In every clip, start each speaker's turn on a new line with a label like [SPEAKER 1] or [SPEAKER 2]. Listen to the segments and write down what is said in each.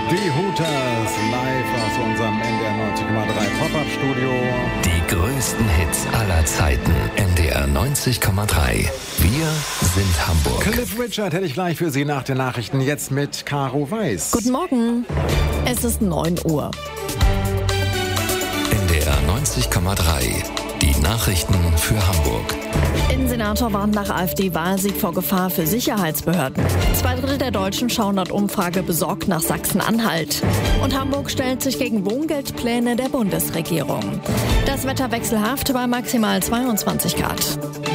[SPEAKER 1] Die Hooters live aus unserem NDR 90,3 Pop-Up-Studio.
[SPEAKER 2] Die größten Hits aller Zeiten. NDR 90,3. Wir sind Hamburg.
[SPEAKER 1] Cliff Richard hätte ich gleich für Sie nach den Nachrichten. Jetzt mit Caro Weiß.
[SPEAKER 3] Guten Morgen. Es ist 9 Uhr.
[SPEAKER 2] NDR 90,3. Die Nachrichten für Hamburg.
[SPEAKER 3] Innensenator warnt nach AfD-Wahlsieg vor Gefahr für Sicherheitsbehörden. 2/3 der Deutschen schauen laut Umfrage besorgt nach Sachsen-Anhalt. Und Hamburg stellt sich gegen Wohngeldpläne der Bundesregierung. Das Wetter wechselhaft bei maximal 22 Grad.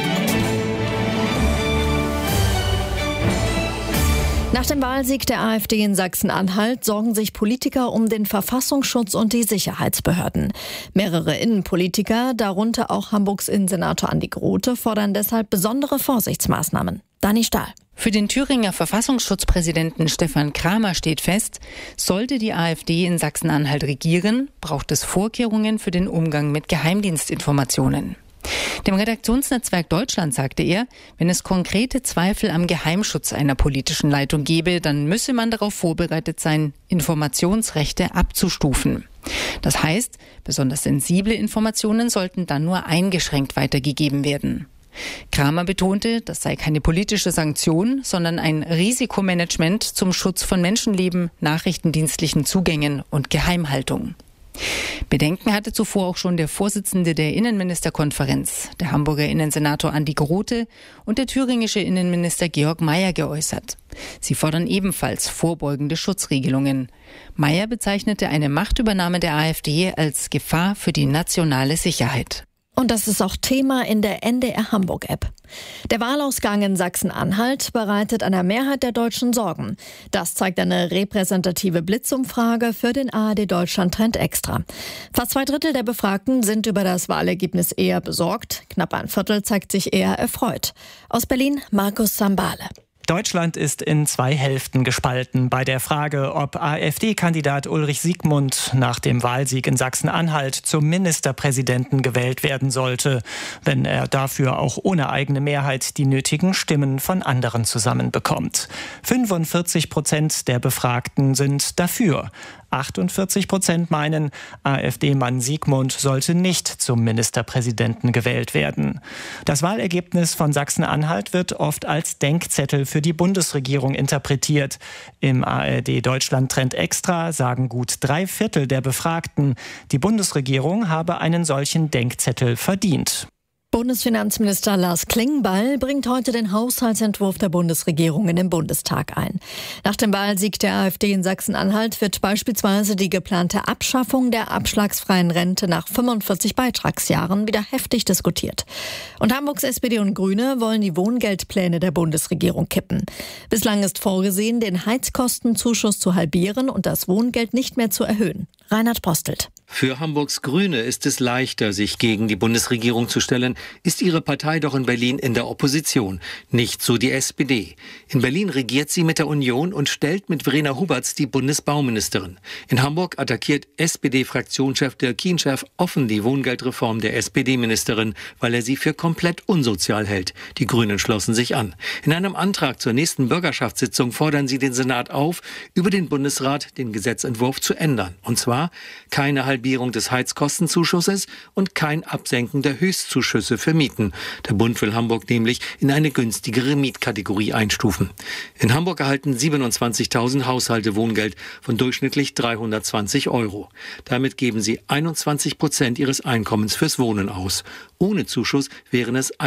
[SPEAKER 3] Nach dem Wahlsieg der AfD in Sachsen-Anhalt sorgen sich Politiker um den Verfassungsschutz und die Sicherheitsbehörden. Mehrere Innenpolitiker, darunter auch Hamburgs Innensenator Andi Grote, fordern deshalb besondere Vorsichtsmaßnahmen. Dani Stahl.
[SPEAKER 4] Für den Thüringer Verfassungsschutzpräsidenten Stefan Kramer steht fest, sollte die AfD in Sachsen-Anhalt regieren, braucht es Vorkehrungen für den Umgang mit Geheimdienstinformationen. Dem Redaktionsnetzwerk Deutschland sagte er, wenn es konkrete Zweifel am Geheimschutz einer politischen Leitung gebe, dann müsse man darauf vorbereitet sein, Informationsrechte abzustufen. Das heißt, besonders sensible Informationen sollten dann nur eingeschränkt weitergegeben werden. Kramer betonte, das sei keine politische Sanktion, sondern ein Risikomanagement zum Schutz von Menschenleben, nachrichtendienstlichen Zugängen und Geheimhaltung. Bedenken hatte zuvor auch schon der Vorsitzende der Innenministerkonferenz, der Hamburger Innensenator Andi Grote und der thüringische Innenminister Georg Mayer geäußert. Sie fordern ebenfalls vorbeugende Schutzregelungen. Mayer bezeichnete eine Machtübernahme der AfD als Gefahr für die nationale Sicherheit.
[SPEAKER 3] Und das ist auch Thema in der NDR Hamburg-App. Der Wahlausgang in Sachsen-Anhalt bereitet einer Mehrheit der Deutschen Sorgen. Das zeigt eine repräsentative Blitzumfrage für den ARD Deutschland Trend Extra. Fast 2/3 der Befragten sind über das Wahlergebnis eher besorgt. Knapp 1/4 zeigt sich eher erfreut. Aus Berlin Markus Sambale.
[SPEAKER 5] Deutschland ist in 2 Hälften gespalten bei der Frage, ob AfD-Kandidat Ulrich Siegmund nach dem Wahlsieg in Sachsen-Anhalt zum Ministerpräsidenten gewählt werden sollte, wenn er dafür auch ohne eigene Mehrheit die nötigen Stimmen von anderen zusammenbekommt. 45% der Befragten sind dafür. 48% meinen, AfD-Mann Siegmund sollte nicht zum Ministerpräsidenten gewählt werden. Das Wahlergebnis von Sachsen-Anhalt wird oft als Denkzettel für die Bundesregierung interpretiert. Im ARD Deutschland Trend Extra sagen gut 3/4 der Befragten, die Bundesregierung habe einen solchen Denkzettel verdient.
[SPEAKER 3] Bundesfinanzminister Lars Klingbeil bringt heute den Haushaltsentwurf der Bundesregierung in den Bundestag ein. Nach dem Wahlsieg der AfD in Sachsen-Anhalt wird beispielsweise die geplante Abschaffung der abschlagsfreien Rente nach 45 Beitragsjahren wieder heftig diskutiert. Und Hamburgs SPD und Grüne wollen die Wohngeldpläne der Bundesregierung kippen. Bislang ist vorgesehen, den Heizkostenzuschuss zu halbieren und das Wohngeld nicht mehr zu erhöhen. Reinhard Postelt.
[SPEAKER 6] Für Hamburgs Grüne ist es leichter, sich gegen die Bundesregierung zu stellen, ist ihre Partei doch in Berlin in der Opposition. Nicht so die SPD. In Berlin regiert sie mit der Union und stellt mit Verena Huberts die Bundesbauministerin. In Hamburg attackiert SPD-Fraktionschef Dirk Kienschärf offen die Wohngeldreform der SPD-Ministerin, weil er sie für komplett unsozial hält. Die Grünen schlossen sich an. In einem Antrag zur nächsten Bürgerschaftssitzung fordern sie den Senat auf, über den Bundesrat den Gesetzentwurf zu ändern. Und zwar keine Halbierung des Heizkostenzuschusses und kein Absenken der Höchstzuschüsse für Mieten. Der Bund will Hamburg nämlich in eine günstigere Mietkategorie einstufen. In Hamburg erhalten 27.000 Haushalte Wohngeld von durchschnittlich 320 €. Damit geben sie 21% ihres Einkommens fürs Wohnen aus. Ohne Zuschuss wären es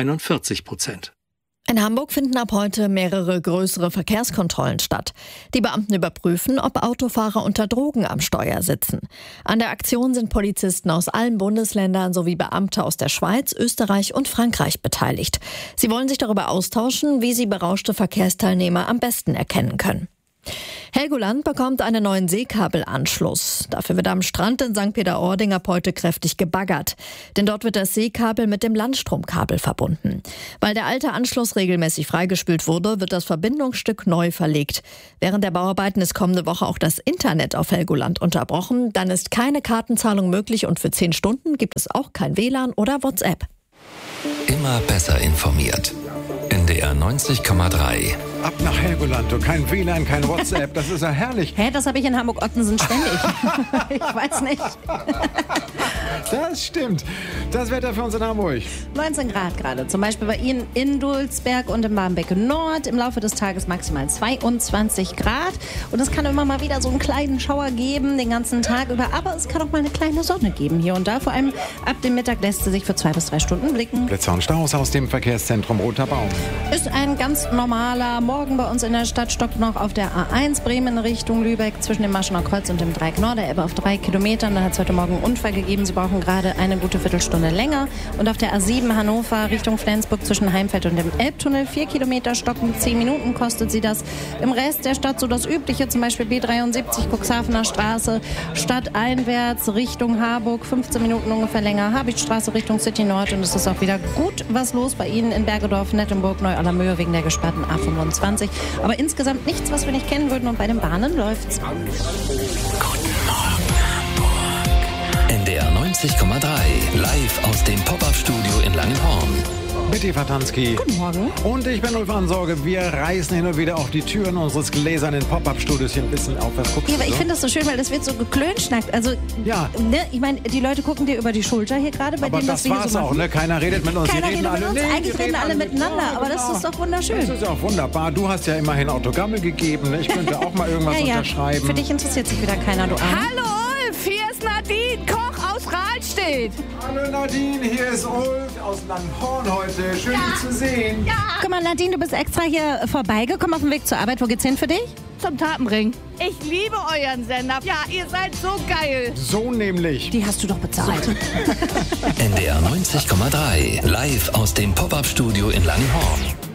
[SPEAKER 6] 41%.
[SPEAKER 3] In Hamburg finden ab heute mehrere größere Verkehrskontrollen statt. Die Beamten überprüfen, ob Autofahrer unter Drogen am Steuer sitzen. An der Aktion sind Polizisten aus allen Bundesländern sowie Beamte aus der Schweiz, Österreich und Frankreich beteiligt. Sie wollen sich darüber austauschen, wie sie berauschte Verkehrsteilnehmer am besten erkennen können. Helgoland bekommt einen neuen Seekabelanschluss. Dafür wird am Strand in St. Peter-Ording ab heute kräftig gebaggert. Denn dort wird das Seekabel mit dem Landstromkabel verbunden. Weil der alte Anschluss regelmäßig freigespült wurde, wird das Verbindungsstück neu verlegt. Während der Bauarbeiten ist kommende Woche auch das Internet auf Helgoland unterbrochen. Dann ist keine Kartenzahlung möglich und für 10 Stunden gibt es auch kein WLAN oder WhatsApp.
[SPEAKER 2] Immer besser informiert. NDR 90,3.
[SPEAKER 1] Ab nach Helgoland, du, kein WLAN, kein WhatsApp, das ist ja herrlich.
[SPEAKER 7] Hä, das habe ich in Hamburg-Ottensen ständig. Ich weiß nicht.
[SPEAKER 1] Das stimmt. Das Wetter für uns in Hamburg.
[SPEAKER 7] 19 Grad gerade, zum Beispiel bei Ihnen in Dulsberg und im Barmbek Nord. Im Laufe des Tages maximal 22 Grad. Und es kann immer mal wieder so einen kleinen Schauer geben, den ganzen Tag über. Aber es kann auch mal eine kleine Sonne geben hier und da. Vor allem ab dem Mittag lässt sie sich für 2 bis 3 Stunden blicken.
[SPEAKER 1] Blitzer und Staus aus dem Verkehrszentrum Roter Baum.
[SPEAKER 7] Ist ein ganz normaler Morgen bei uns in der Stadt. Stockt noch auf der A1 Bremen Richtung Lübeck zwischen dem Maschener Kreuz und dem Dreieck Nord. Der Ebbe auf 3 Kilometern. Da hat es heute Morgen einen Unfall gegeben. Sie brauchen gerade eine gute Viertelstunde länger. Und auf der A7 Hannover Richtung Flensburg zwischen Heimfeld und dem Elbtunnel 4 Kilometer stocken. 10 Minuten kostet sie das. Im Rest der Stadt so das Übliche, zum Beispiel B73 Cuxhavener Straße, stadteinwärts Richtung Harburg, 15 Minuten ungefähr länger. Habichtstraße Richtung City Nord. Und es ist auch wieder gut was los bei Ihnen in Bergedorf, Nettenburg, Neu-Allermöhe wegen der gesperrten A25. Aber insgesamt nichts, was wir nicht kennen würden. Und bei den Bahnen läuft's.
[SPEAKER 2] NDR 90,3. Live aus dem Pop-Up-Studio in Langenhorn.
[SPEAKER 1] Mit Eva Tansky.
[SPEAKER 7] Guten Morgen.
[SPEAKER 1] Und ich bin Ulf Ansorge. Wir reißen hin und wieder auch die Türen unseres gläsernen Pop-Up-Studios hier ein bisschen auf. Was guckst
[SPEAKER 7] Ja, aber
[SPEAKER 1] du
[SPEAKER 7] ich
[SPEAKER 1] so?
[SPEAKER 7] finde das so schön, weil das wird so geklönschnackt. Also,
[SPEAKER 1] Ja.
[SPEAKER 7] Ne, ich meine, die Leute gucken dir über die Schulter hier gerade bei
[SPEAKER 1] Aber
[SPEAKER 7] dem, was
[SPEAKER 1] das
[SPEAKER 7] wir hier
[SPEAKER 1] war's
[SPEAKER 7] so
[SPEAKER 1] auch,
[SPEAKER 7] machen.
[SPEAKER 1] ne? Keiner redet mit uns.
[SPEAKER 7] Keiner
[SPEAKER 1] Die reden
[SPEAKER 7] redet mit
[SPEAKER 1] alle,
[SPEAKER 7] uns.
[SPEAKER 1] nee,
[SPEAKER 7] Eigentlich
[SPEAKER 1] die
[SPEAKER 7] reden alle miteinander.
[SPEAKER 1] Ja,
[SPEAKER 7] Aber das ist doch wunderschön.
[SPEAKER 1] Das ist ja auch wunderbar. Du hast ja immerhin Autogramme gegeben. Ne? Ich könnte auch mal irgendwas unterschreiben.
[SPEAKER 7] Für dich interessiert sich wieder keiner, du Arm.
[SPEAKER 8] Hallo Ulf, hier ist Nadine Koch aus Rahlstedt.
[SPEAKER 1] Hallo Nadine, hier ist Ulf aus Langenhorn heute. Schön, dich zu sehen.
[SPEAKER 7] Guck mal, Nadine, du bist extra hier vorbeigekommen auf dem Weg zur Arbeit. Wo geht's hin für dich?
[SPEAKER 8] Zum Tatenring. Ich liebe euren Sender. Ja, ihr seid so geil.
[SPEAKER 1] So nämlich.
[SPEAKER 7] Die hast du doch bezahlt.
[SPEAKER 2] NDR 90,3. Live aus dem Pop-Up-Studio in Langenhorn.